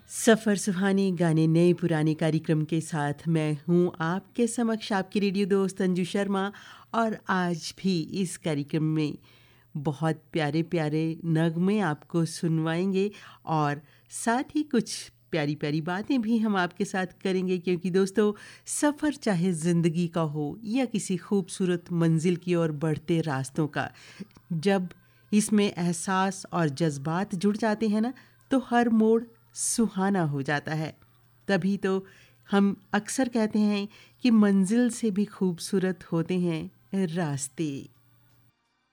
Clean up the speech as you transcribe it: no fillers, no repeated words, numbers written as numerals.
सफ़र सुहाने गाने नए पुराने कार्यक्रम के साथ मैं हूँ आपके समक्ष आपकी रेडियो दोस्त अंजू शर्मा। और आज भी इस कार्यक्रम में बहुत प्यारे प्यारे नगमे आपको सुनवाएंगे और साथ ही कुछ प्यारी प्यारी बातें भी हम आपके साथ करेंगे, क्योंकि दोस्तों सफ़र चाहे ज़िंदगी का हो या किसी खूबसूरत मंजिल की ओर बढ़ते रास्तों का, जब इसमें एहसास और जज्बात जुड़ जाते हैं ना, तो हर मोड़ सुहाना हो जाता है। तभी तो हम अक्सर कहते हैं कि मंजिल से भी खूबसूरत होते हैं रास्ते।